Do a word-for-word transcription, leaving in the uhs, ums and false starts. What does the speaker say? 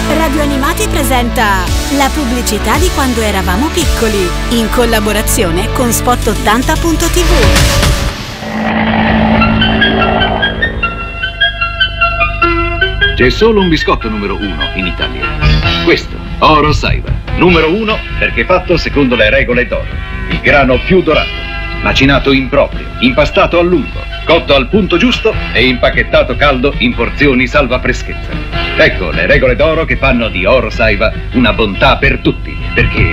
Radio Animati presenta la pubblicità di quando eravamo piccoli, in collaborazione con Spot ottanta punto tivù. C'è solo un biscotto numero uno in Italia. Questo, Oro Saiba. Numero uno perché fatto secondo le regole d'oro. Il grano più dorato, macinato in proprio, impastato a lungo, cotto al punto giusto e impacchettato caldo in porzioni salva freschezza. Ecco le regole d'oro che fanno di Oro Saiba una bontà per tutti, perché